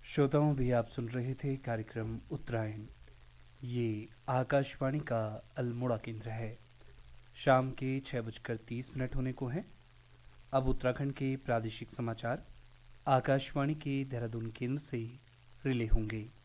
श्रोताओं भी आप सुन रहे थे कार्यक्रम उत्तरायण। ये आकाशवाणी का अल्मोड़ा केंद्र है। शाम के 6:30 होने को हैं। अब उत्तराखंड के प्रादेशिक समाचार आकाशवाणी के देहरादून केंद्र से रिले होंगे।